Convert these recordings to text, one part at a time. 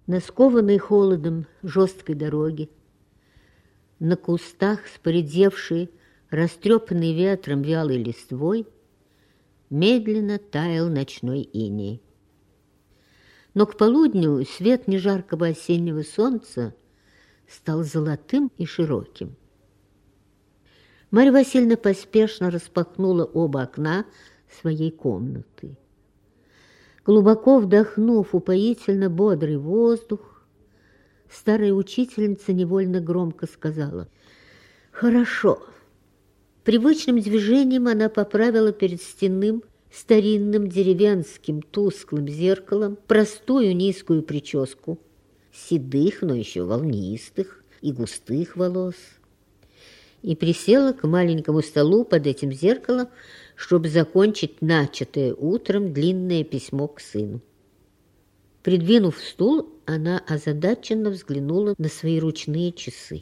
На скованной холодом жесткой дороге, на кустах с поредевшей, растрепанной ветром вялой листвой, медленно таял ночной иней. Но к полудню свет нежаркого осеннего солнца стал золотым и широким. Марья Васильевна поспешно распахнула оба окна своей комнаты. Глубоко вдохнув упоительно бодрый воздух, старая учительница невольно громко сказала: «Хорошо». Привычным движением она поправила перед стенным старинным деревенским тусклым зеркалом простую низкую прическу седых, но еще волнистых и густых волос и присела к маленькому столу под этим зеркалом, чтобы закончить начатое утром длинное письмо к сыну. Придвинув стул, она озадаченно взглянула на свои ручные часы.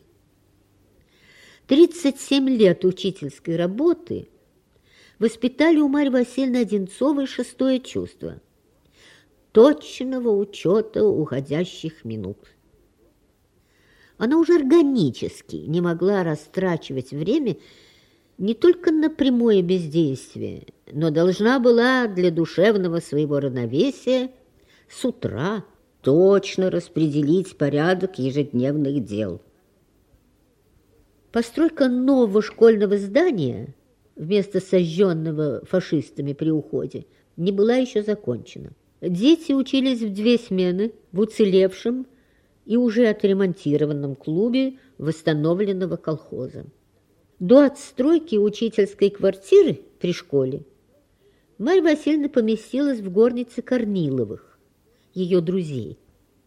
37 лет учительской работы воспитали у Марьи Васильевны Одинцовой шестое чувство – точного учета уходящих минут. Она уже органически не могла растрачивать время не только на прямое бездействие, но должна была для душевного своего равновесия с утра точно распределить порядок ежедневных дел. Постройка нового школьного здания вместо сожженного фашистами при уходе не была еще закончена. Дети учились в 2 смены в уцелевшем и уже отремонтированном клубе восстановленного колхоза. До отстройки учительской квартиры при школе Марья Васильевна поместилась в горнице Корниловых, ее друзей.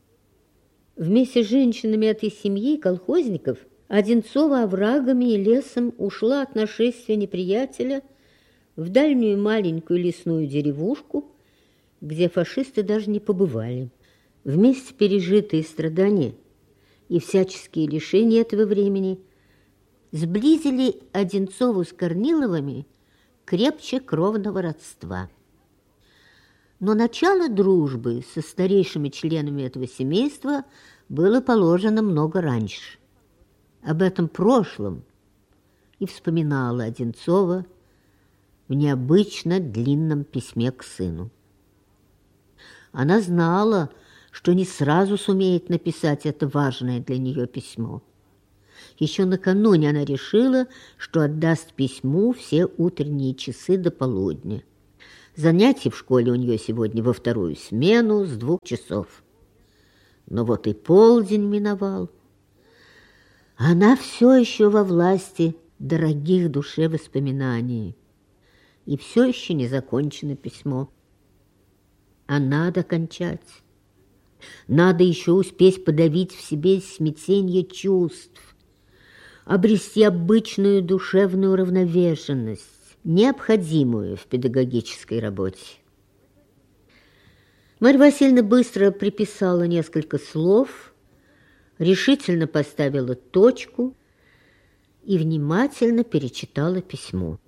Вместе с женщинами этой семьи колхозников Одинцова оврагами и лесом ушла от нашествия неприятеля в дальнюю маленькую лесную деревушку, где фашисты даже не побывали. Вместе пережитые страдания и всяческие лишения этого времени сблизили Одинцову с Корниловыми крепче кровного родства. Но начало дружбы со старейшими членами этого семейства было положено много раньше. Об этом прошлом и вспоминала Одинцова в необычно длинном письме к сыну. Она знала, что не сразу сумеет написать это важное для нее письмо. Еще накануне она решила, что отдаст письму все утренние часы до полудня. Занятий в школе у нее сегодня во 2-ю смену с 2 часов. Но вот и полдень миновал. Она все еще во власти дорогих душе воспоминаний. И все еще не закончено письмо. А надо кончать. Надо еще успеть подавить в себе смятение чувств, обрести обычную душевную уравновешенность, необходимую в педагогической работе. Марья Васильевна быстро приписала несколько слов, решительно поставила точку и внимательно перечитала письмо.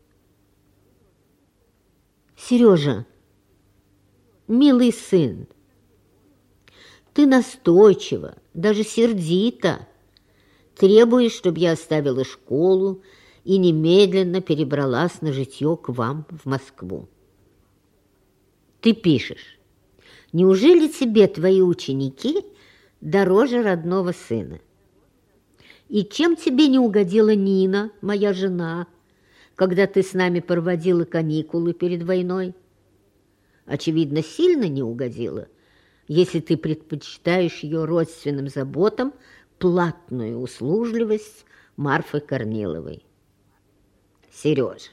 «Сережа, милый сын, ты настойчиво, даже сердито требуешь, чтобы я оставила школу и немедленно перебралась на житье к вам в Москву. Ты пишешь: неужели тебе твои ученики дороже родного сына? И чем тебе не угодила Нина, моя жена, когда ты с нами проводила каникулы перед войной? Очевидно, сильно не угодила, если ты предпочитаешь ее родственным заботам платную услужливость Марфы Корниловой. Сережа,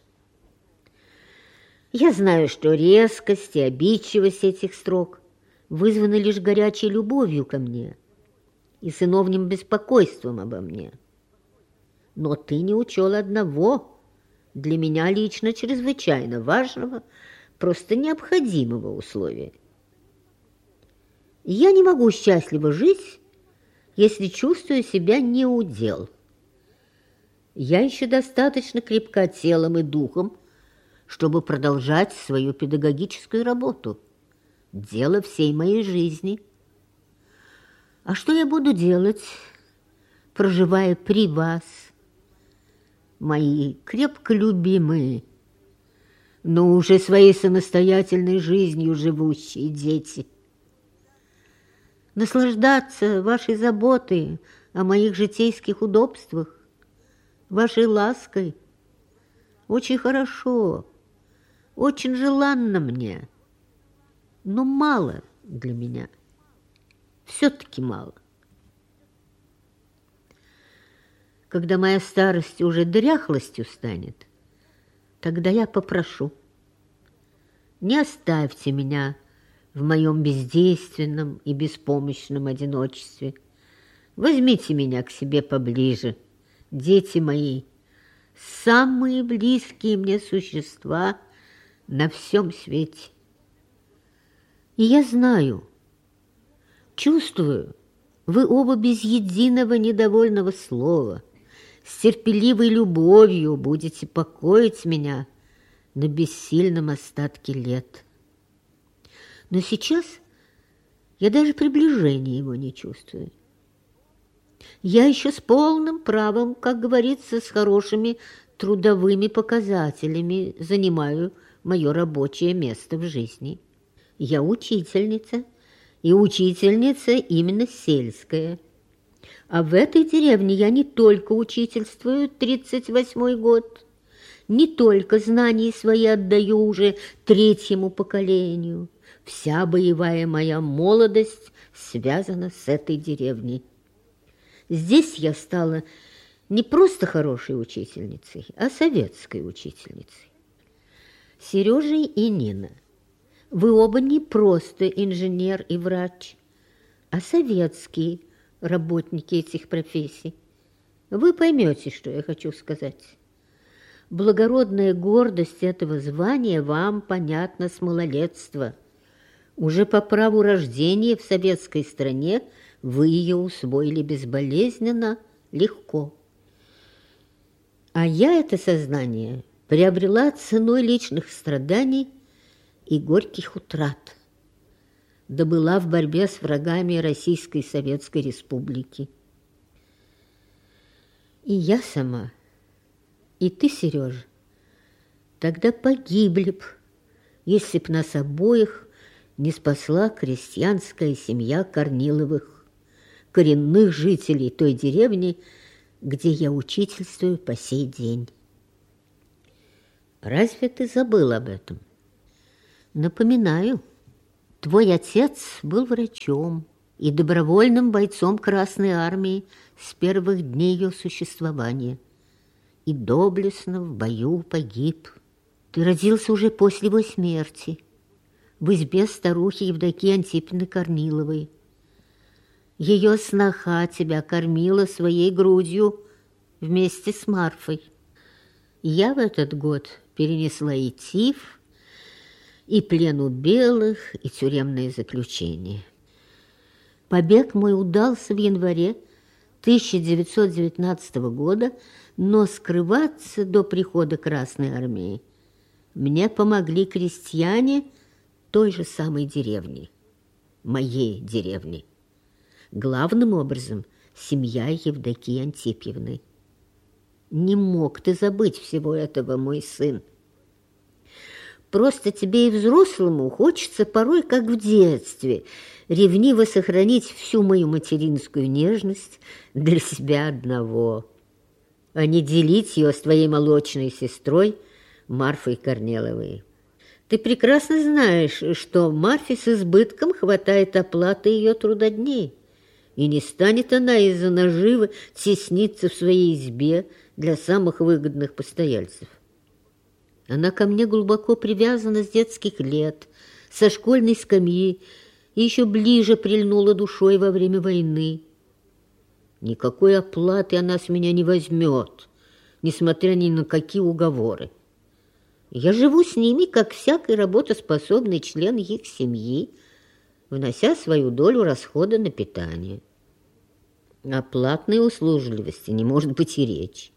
я знаю, что резкость и обидчивость этих строк вызваны лишь горячей любовью ко мне и сыновним беспокойством обо мне. Но ты не учел одного, для меня лично чрезвычайно важного, просто необходимого условия. Я не могу счастливо жить, если чувствую себя неудел. Я еще достаточно крепка телом и духом, чтобы продолжать свою педагогическую работу, дело всей моей жизни. А что я буду делать, проживая при вас, мои крепко любимые, но уже своей самостоятельной жизнью живущие дети? Наслаждаться вашей заботой о моих житейских удобствах, вашей лаской очень хорошо, очень желанно мне, но мало для меня, все-таки мало. Когда моя старость уже дряхлостью станет, тогда я попрошу: не оставьте меня в моем бездейственном и беспомощном одиночестве. Возьмите меня к себе поближе, дети мои, самые близкие мне существа на всем свете. И я знаю, чувствую, вы оба без единого недовольного слова, с терпеливой любовью будете покоить меня на бессильном остатке лет. Но сейчас я даже приближения его не чувствую. Я еще с полным правом, как говорится, с хорошими трудовыми показателями занимаю мое рабочее место в жизни. Я учительница, и учительница именно сельская. А в этой деревне я не только учительствую 38-й год, не только знания свои отдаю уже 3-му поколению. Вся боевая моя молодость связана с этой деревней. Здесь я стала не просто хорошей учительницей, а советской учительницей. Сережа и Нина, вы оба не просто инженер и врач, а советские работники этих профессий. Вы поймете, что я хочу сказать. Благородная гордость этого звания вам понятна с малолетства. Уже по праву рождения в советской стране вы ее усвоили безболезненно, легко. А я это сознание приобрела ценой личных страданий и горьких утрат, добыла в борьбе с врагами Российской Советской Республики. И я сама, и ты, Сережа, тогда погибли б, если б нас обоих не спасла крестьянская семья Корниловых, коренных жителей той деревни, где я учительствую по сей день. Разве ты забыл об этом? Напоминаю, твой отец был врачом и добровольным бойцом Красной Армии с первых дней ее существования и доблестно в бою погиб. Ты родился уже после его смерти в избе старухи Евдокии Антипины Корниловой. Ее сноха тебя кормила своей грудью вместе с Марфой. Я в этот год перенесла и тиф, и плен у белых, и тюремное заключение. Побег мой удался в январе 1919 года, но скрываться до прихода Красной Армии мне помогли крестьяне той же самой деревни, моей деревни. Главным образом семья Евдокии Антипьевны. Не мог ты забыть всего этого, мой сын. Просто тебе и взрослому хочется порой, как в детстве, ревниво сохранить всю мою материнскую нежность для себя одного, а не делить ее с твоей молочной сестрой Марфой Корниловой. Ты прекрасно знаешь, что Марфе с избытком хватает оплаты ее трудодней, и не станет она из-за наживы тесниться в своей избе для самых выгодных постояльцев. Она ко мне глубоко привязана с детских лет, со школьной скамьи, и еще ближе прильнула душой во время войны. Никакой оплаты она с меня не возьмет, несмотря ни на какие уговоры. Я живу с ними, как всякий работоспособный член их семьи, внося свою долю расхода на питание. О платной услужливости не может быть и речи.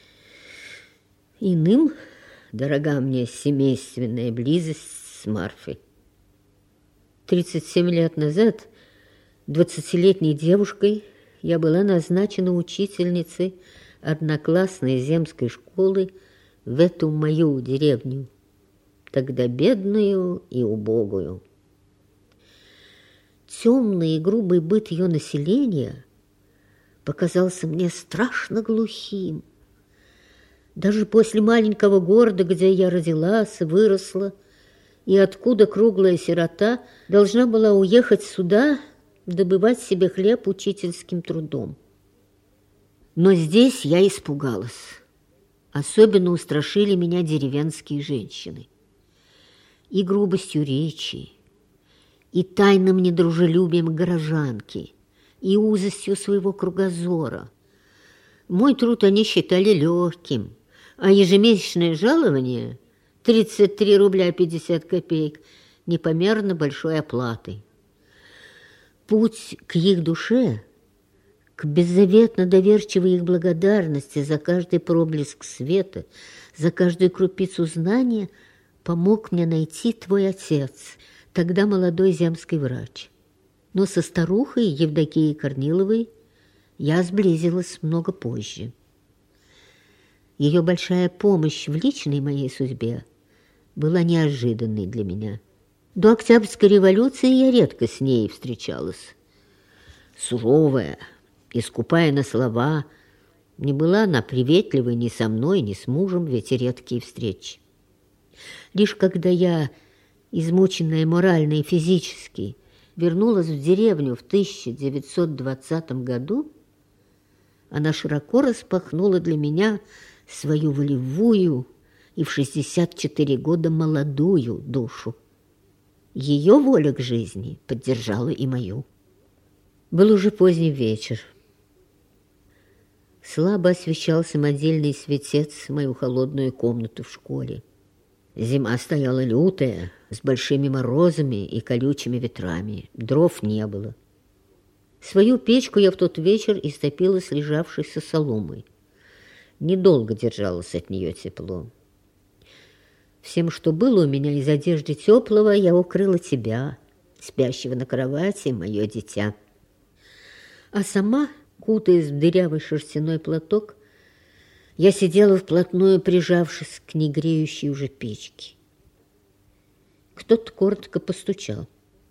Иным дорога мне семейственная близость с Марфой. 37 лет назад 20-летней девушкой я была назначена учительницей одноклассной земской школы в эту мою деревню, тогда бедную и убогую. Темный и грубый быт ее населения показался мне страшно глухим. Даже после маленького города, где я родилась, выросла, и откуда круглая сирота должна была уехать сюда, добывать себе хлеб учительским трудом. Но здесь я испугалась. Особенно устрашили меня деревенские женщины. И грубостью речи, и тайным недружелюбием горожанки, и узостью своего кругозора. Мой труд они считали легким, а ежемесячное жалование 33 рубля 50 копеек непомерно большой оплатой. Путь к их душе, к беззаветно доверчивой их благодарности за каждый проблеск света, за каждую крупицу знания помог мне найти твой отец, тогда молодой земский врач. Но со старухой Евдокией Корниловой я сблизилась много позже. Ее большая помощь в личной моей судьбе была неожиданной для меня. До Октябрьской революции я редко с ней встречалась. Суровая и скупая на слова, не была она приветливой ни со мной, ни с мужем в эти редкие встречи. Лишь когда я, измученная морально и физически, вернулась в деревню в 1920 году, она широко распахнула для меня свою волевую и в 64 года молодую душу. Ее воля к жизни поддержала и мою. Был уже поздний вечер. Слабо освещал самодельный светец мою холодную комнату в школе. Зима стояла лютая, с большими морозами и колючими ветрами. Дров не было. Свою печку я в тот вечер истопила с лежавшейся соломой. Недолго держалось от нее тепло. Всем, что было у меня из одежды теплого, я укрыла тебя, спящего на кровати, мое дитя. А сама, кутаясь в дырявый шерстяной платок, я сидела вплотную, прижавшись к негреющей уже печке. Кто-то коротко постучал.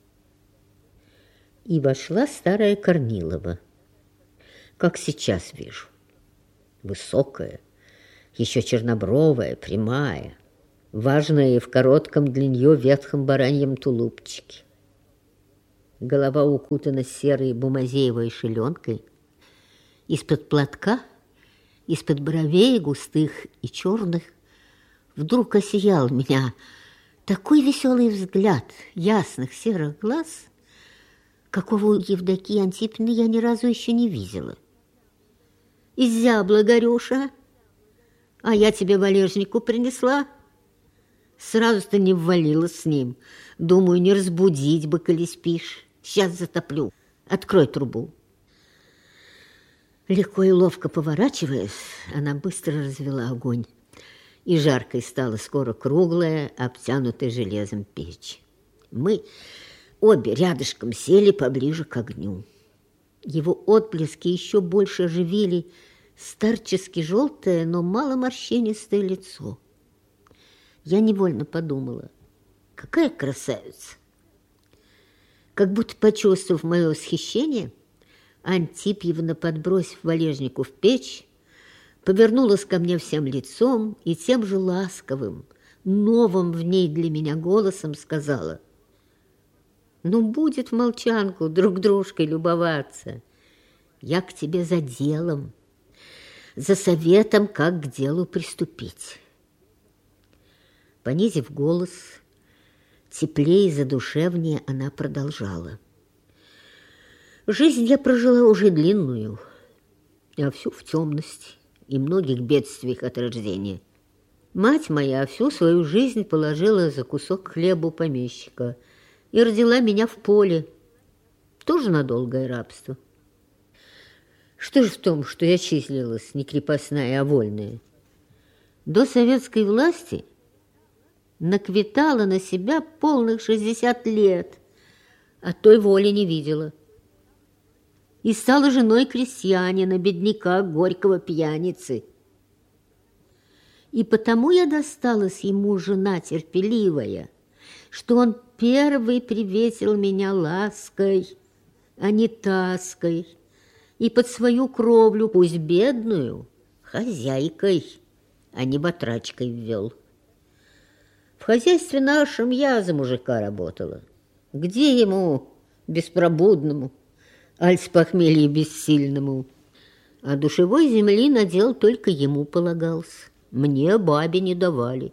И вошла старая Корнилова, как сейчас вижу. Высокая, еще чернобровая, прямая, важная и в коротком для нее ветхом бараньем тулупчике. Голова укутана серой бумазеевой шеленкой. Из-под платка, из-под бровей густых и черных, вдруг осиял меня такой веселый взгляд ясных серых глаз, какого у Евдокии Антипины я ни разу еще не видела. «Изябла, Горюша, а я тебе валежнику принесла». Сразу-то не ввалилась с ним. Думаю, не разбудить бы, коли спишь. Сейчас затоплю. Открой трубу. Легко и ловко поворачиваясь, она быстро развела огонь. И жаркой стала скоро круглая, обтянутая железом печь. Мы обе рядышком сели поближе к огню. Его отблески еще больше оживили старчески желтое, но маломорщинистое лицо. Я невольно подумала, какая красавица. Как будто почувствовав мое восхищение, Антипьевна, подбросив валежнику в печь, повернулась ко мне всем лицом и тем же ласковым, новым в ней для меня голосом сказала: «Ну, будет в молчанку друг дружкой любоваться. Я к тебе за делом, за советом, как к делу приступить». Понизив голос, теплее и задушевнее, она продолжала. «Жизнь я прожила уже длинную, а всю в темности и многих бедствиях от рождения. Мать моя всю свою жизнь положила за кусок хлеба у помещика и родила меня в поле, тоже на долгое рабство. Что же в том, что я числилась не крепостная, а вольная? До советской власти наквитала на себя полных 60 лет, а той воли не видела. и стала женой крестьянина, бедняка, горького пьяницы. И потому я досталась ему жена терпеливая, что он первый приветил меня лаской, а не таской, и под свою кровлю, пусть бедную, хозяйкой, а не батрачкой ввел. В хозяйстве нашем я за мужика работала. Где ему, беспробудному, аль с похмелья бессильному? А душевой земли надел только ему полагался. Мне бабе не давали.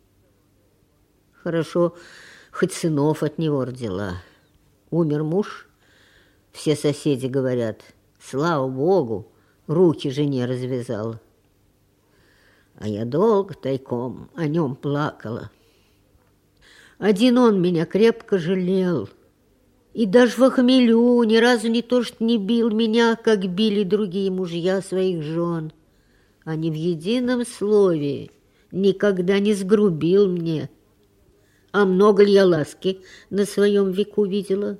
Хорошо, хоть сынов от него родила. Умер муж, все соседи говорят, слава Богу, руки жене развязала. А я долго тайком о нем плакала. Один он меня крепко жалел, и даже во хмелю ни разу не то что не бил меня, как били другие мужья своих жен, а ни в едином слове никогда не сгрубил мне. А много ли я ласки на своем веку видела?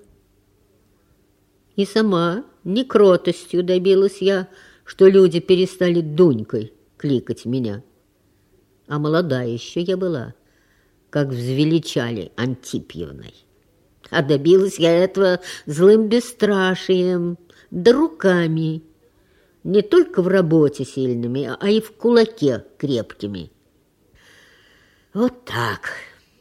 И сама не кротостью добилась я, что люди перестали Дунькой кликать меня. А молода еще я была, как взвеличали Антипьевной. А добилась я этого злым бесстрашием, да руками, не только в работе сильными, а и в кулаке крепкими. Вот так.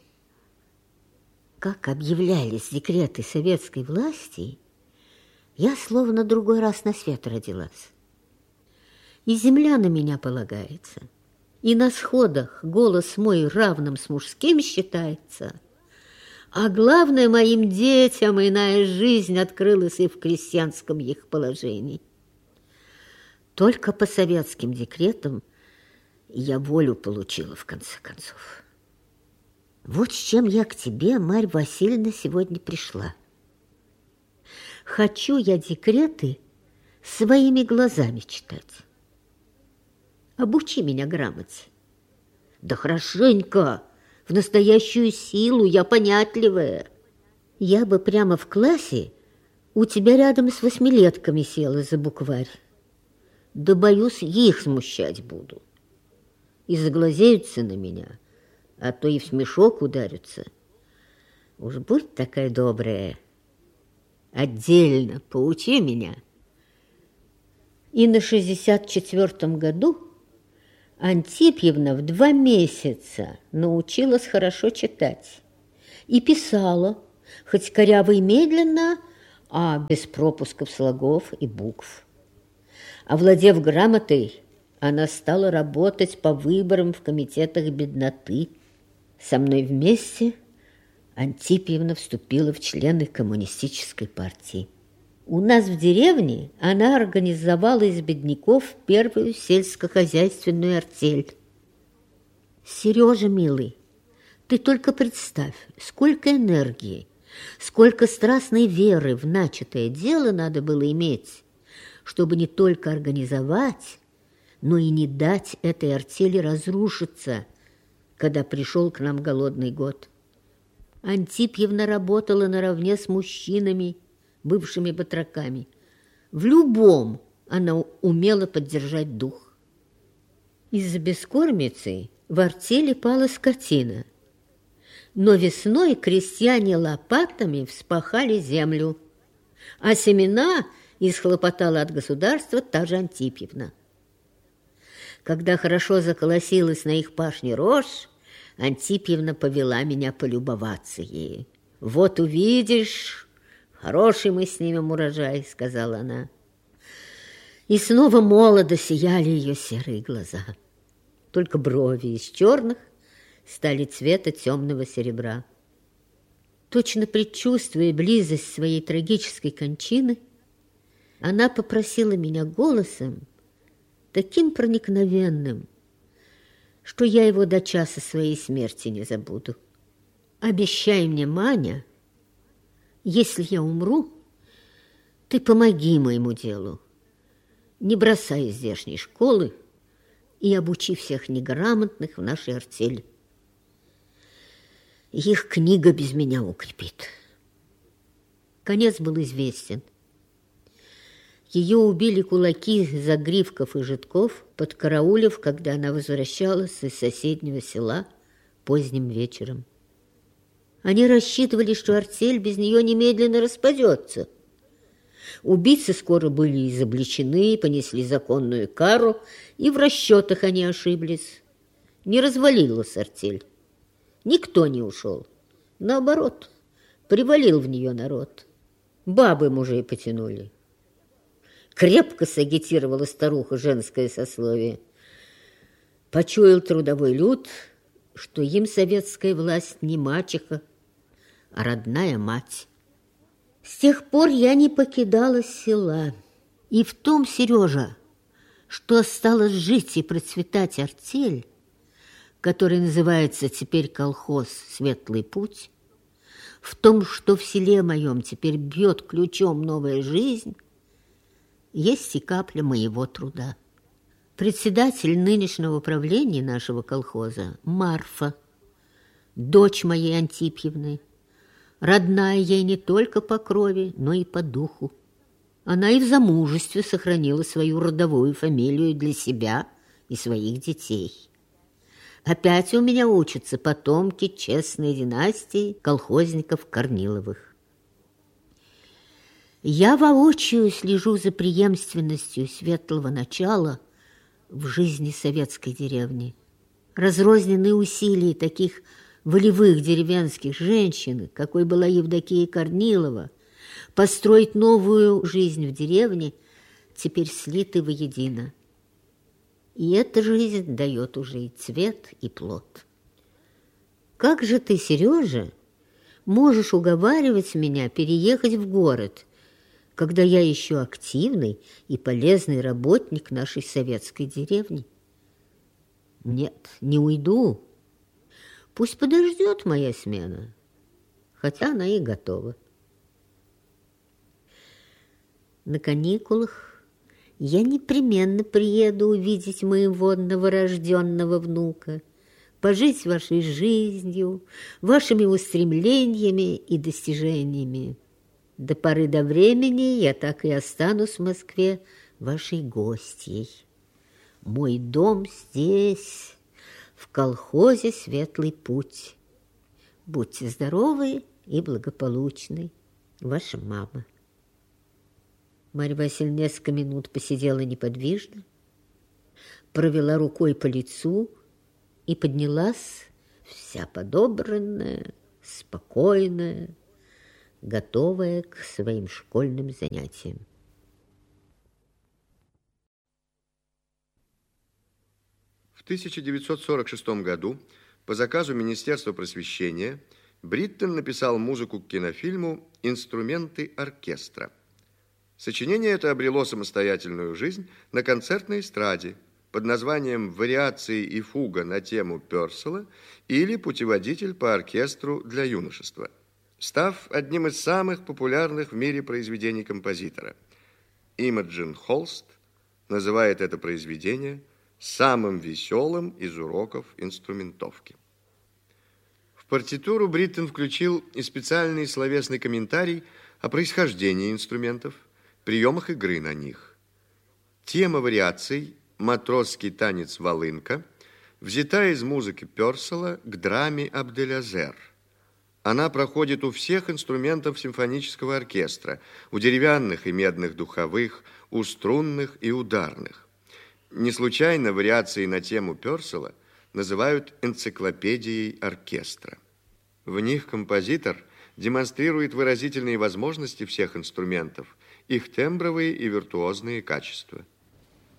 Как объявлялись декреты советской власти, я словно другой раз на свет родилась. И земля на меня полагается, и на сходах голос мой равным с мужским считается, а главное, моим детям иная жизнь открылась и в крестьянском их положении. Только по советским декретам я волю получила в конце концов. Вот с чем я к тебе, Марья Васильевна, сегодня пришла. Хочу я декреты своими глазами читать. Обучи меня грамоте. Да хорошенько, в настоящую силу, я понятливая. Я бы прямо в классе у тебя рядом с восьмилетками села за букварь. Да, боюсь, их смущать буду. И заглазеются на меня, а то и в смешок ударятся. Уж будь такая добрая, отдельно поучи меня. И на 64-м году Антипьевна в 2 месяца научилась хорошо читать и писала, хоть коряво и медленно, а без пропусков слогов и букв. Овладев грамотой, она стала работать по выборам в комитетах бедноты. Со мной вместе Антипьевна вступила в члены коммунистической партии. У нас в деревне она организовала из бедняков первую сельскохозяйственную артель. Сережа, милый, ты только представь, сколько энергии, сколько страстной веры в начатое дело надо было иметь, чтобы не только организовать, но и не дать этой артели разрушиться, когда пришел к нам голодный год. Антипьевна работала наравне с мужчинами, бывшими батраками. В любом она умела поддержать дух. Из-за бескормицы в артели пала скотина, но весной крестьяне лопатами вспахали землю, а семена исхлопотала от государства та же Антипьевна. Когда хорошо заколосилась на их пашне рожь, Антипьевна повела меня полюбоваться ею. «Вот увидишь, хороший мы снимем урожай», — сказала она. И снова молодо сияли ее серые глаза. Только брови из черных стали цвета темного серебра. Точно предчувствуя близость своей трагической кончины, она попросила меня голосом, таким проникновенным, что я его до часа своей смерти не забуду. «Обещай мне, Маня, если я умру, ты помоги моему делу, не бросай здешней школы и обучи всех неграмотных в нашей артели. Их книга без меня укрепит». Конец был известен. Ее убили кулаки Загривков и Житков, подкараулив, когда она возвращалась из соседнего села поздним вечером. Они рассчитывали, что артель без нее немедленно распадется. Убийцы скоро были изобличены, понесли законную кару, и в расчетах они ошиблись. Не развалилась артель. Никто не ушел. Наоборот, привалил в нее народ. Бабы мужей потянули. Крепко сагитировала старуха женское сословие. Почуял трудовой люд, что им советская власть не мачеха, а родная мать. С тех пор я не покидала села. И в том, Сережа, что осталось жить и процветать артель, который называется теперь колхоз «Светлый путь», в том, что в селе моем теперь бьет ключом новая жизнь, есть и капля моего труда. Председатель нынешнего правления нашего колхоза Марфа, дочь моей Антипьевны, родная ей не только по крови, но и по духу. Она и в замужестве сохранила свою родовую фамилию для себя и своих детей. Опять у меня учатся потомки честной династии колхозников Корниловых. Я воочию слежу за преемственностью светлого начала в жизни советской деревни. Разрозненные усилия таких волевых деревенских женщин, какой была Евдокия Корнилова, построить новую жизнь в деревне, теперь слиты воедино. И эта жизнь дает уже и цвет, и плод. Как же ты, Сережа, можешь уговаривать меня переехать в город, когда я еще активный и полезный работник нашей советской деревни? Нет, не уйду. Пусть подождет моя смена, хотя она и готова. На каникулах я непременно приеду увидеть моего новорожденного внука, пожить вашей жизнью, вашими устремлениями и достижениями. До поры до времени я так и останусь в Москве вашей гостьей. Мой дом здесь, в колхозе «Светлый путь». Будьте здоровы и благополучны. Ваша мама. Марья Васильевна несколько минут посидела неподвижно, провела рукой по лицу и поднялась, вся подобранная, спокойная, готовая к своим школьным занятиям. В 1946 году по заказу Министерства просвещения Бриттон написал музыку к кинофильму «Инструменты оркестра». Сочинение это обрело самостоятельную жизнь на концертной эстраде под названием «Вариации и фуга на тему Пёрселла» или «Путеводитель по оркестру для юношества», став одним из самых популярных в мире произведений композитора. Имоджин Холст называет это произведение самым веселым из уроков инструментовки. В партитуру Бриттон включил и специальный словесный комментарий о происхождении инструментов, приемах игры на них. Тема вариаций «Матросский танец волынка» взята из музыки Пёрселла к драме «Абделязер». Она проходит у всех инструментов симфонического оркестра, у деревянных и медных духовых, у струнных и ударных. Не случайно вариации на тему Пёрселла называют энциклопедией оркестра. В них композитор демонстрирует выразительные возможности всех инструментов, их тембровые и виртуозные качества.